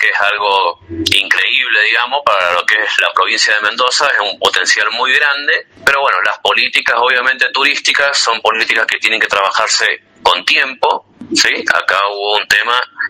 que es algo increíble, digamos, para lo que es la provincia de Mendoza, es un potencial muy grande, pero bueno, las políticas obviamente turísticas son políticas que tienen que trabajarse con tiempo, ¿sí? Acá hubo un tema